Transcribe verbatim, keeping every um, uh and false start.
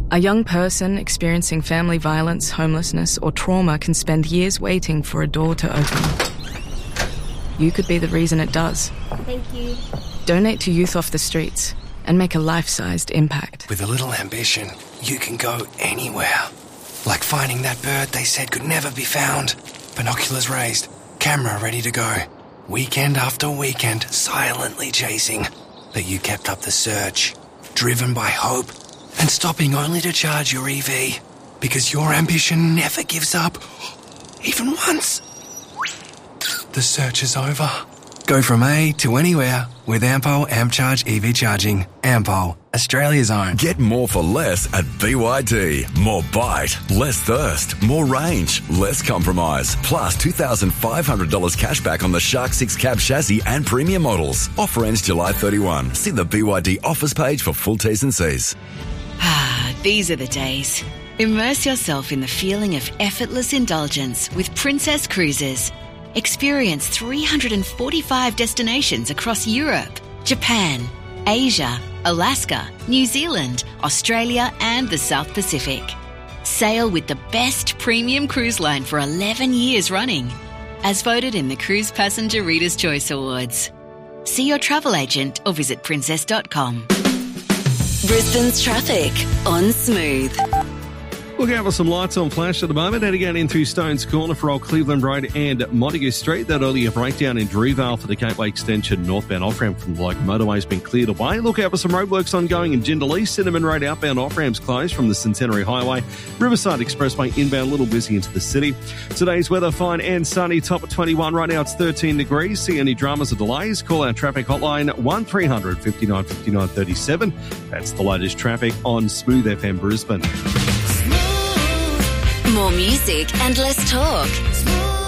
A young person experiencing family violence, homelessness, or trauma can spend years waiting for a door to open. You could be the reason it does. Thank you. Donate to Youth Off the Streets and make a life-sized impact. With a little ambition, you can go anywhere. Like finding that bird they said could never be found. Binoculars raised, camera ready to go. Weekend after weekend, silently chasing. But you kept up the search, driven by hope, and stopping only to charge your E V. Because your ambition never gives up, even once. The search is over. Go from A to anywhere with Ampol AmpCharge E V charging. Ampol, Australia's own. Get more for less at B Y D. More bite, less thirst, more range, less compromise. Plus two thousand five hundred dollars cash back on the Shark six cab chassis and premium models. Offer ends July thirty-first. See the B Y D offers page for full T's and C's. Ah, these are the days. Immerse yourself in the feeling of effortless indulgence with Princess Cruises. Experience three hundred forty-five destinations across Europe, Japan, Asia, Alaska, New Zealand, Australia and the South Pacific. Sail with the best premium cruise line for eleven years running, as voted in the Cruise Passenger Reader's Choice Awards. See your travel agent or visit princess dot com. Brisbane's traffic on Smooth. Looking out for some lights on flash at the moment, heading out in through Stones Corner for Old Cleveland Road and Montague Street. That earlier breakdown in Drewvale for the Gateway Extension northbound off-ramp from the local motorway has been cleared away. Look out for some roadworks ongoing in Jindal East. Cinnamon Road outbound off-ramps closed from the Centenary Highway. Riverside Expressway inbound a little busy into the city. Today's weather fine and sunny, top at twenty-one. Right now it's thirteen degrees. See any dramas or delays? Call our traffic hotline one three hundred fifty-nine fifty-nine thirty-seven. That's the latest traffic on Smooth F M Brisbane. More music and less talk.